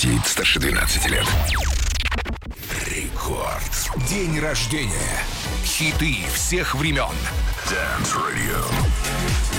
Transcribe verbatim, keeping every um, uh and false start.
детей старше двенадцати лет. Рекорд. День рождения. Хиты всех времен. Dance Radio.